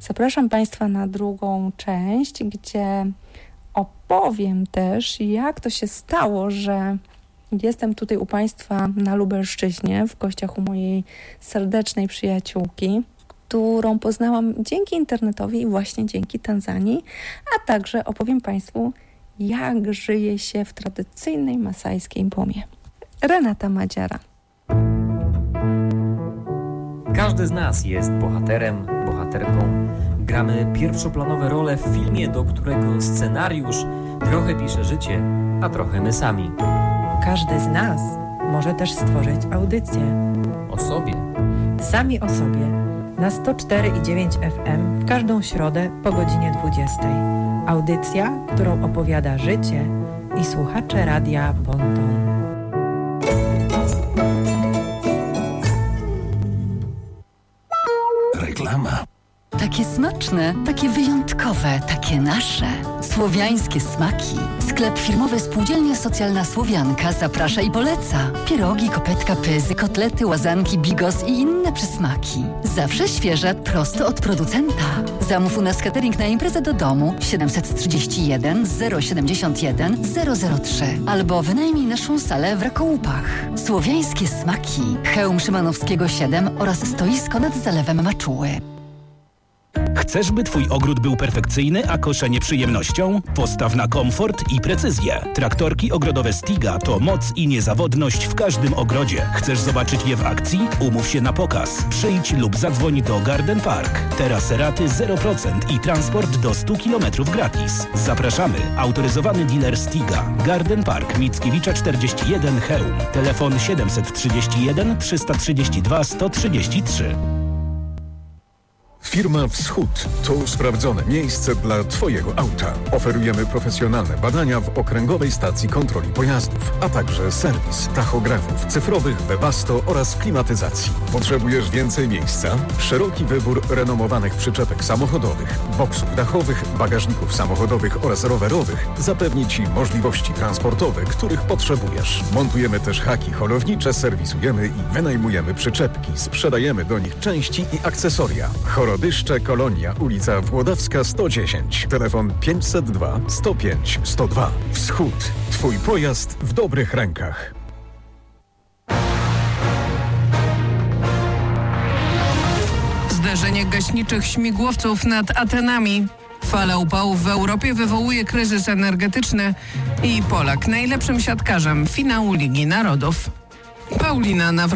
Zapraszam Państwa na drugą część, gdzie opowiem też, jak to się stało, że jestem tutaj u Państwa na Lubelszczyźnie, w gościach u mojej serdecznej przyjaciółki, którą poznałam dzięki internetowi i właśnie dzięki Tanzanii, a także opowiem Państwu, jak żyje się w tradycyjnej masajskiej Bomie. Renata Madziara. Każdy z nas jest bohaterem, bohaterką. Gramy pierwszoplanowe role w filmie, do którego scenariusz trochę pisze życie, a trochę my sami. Każdy z nas może też stworzyć audycję. O sobie. Sami o sobie. Na 104,9 FM w każdą środę po godzinie 20. Audycja, którą opowiada życie i słuchacze radia Bonton. Reklama. Takie smaczne, takie wyjątkowe, takie nasze. Słowiańskie smaki. Sklep firmowy Spółdzielnia Socjalna Słowianka zaprasza i poleca. Pierogi, kopetka, pyzy, kotlety, łazanki, bigos i inne przysmaki. Zawsze świeże, prosto od producenta. Zamów u nas catering na imprezę do domu 731 071 003 albo wynajmij naszą salę w Rakołupach. Słowiańskie smaki. Chełm Szymanowskiego 7 oraz stoisko nad zalewem Maczuły. Chcesz, by Twój ogród był perfekcyjny, a koszenie przyjemnością? Postaw na komfort i precyzję. Traktorki ogrodowe Stiga to moc i niezawodność w każdym ogrodzie. Chcesz zobaczyć je w akcji? Umów się na pokaz. Przyjdź lub zadzwoń do Garden Park. Teraz raty 0% i transport do 100 km gratis. Zapraszamy. Autoryzowany dealer Stiga. Garden Park Mickiewicza 41 Chełm. Telefon 731 332 133. Firma Wschód to sprawdzone miejsce dla Twojego auta. Oferujemy profesjonalne badania w okręgowej stacji kontroli pojazdów, a także serwis tachografów cyfrowych, Webasto oraz klimatyzacji. Potrzebujesz więcej miejsca? Szeroki wybór renomowanych przyczepek samochodowych, boksów dachowych, bagażników samochodowych oraz rowerowych zapewni Ci możliwości transportowe, których potrzebujesz. Montujemy też haki holownicze, serwisujemy i wynajmujemy przyczepki, sprzedajemy do nich części i akcesoria. Horodyszcze, Kolonia, ulica Włodawska 110. Telefon 502 105 102. Wschód. Twój pojazd w dobrych rękach. Zderzenie gaśniczych śmigłowców nad Atenami. Fala upałów w Europie wywołuje kryzys energetyczny i Polak najlepszym siatkarzem finału Ligi Narodów. Paulina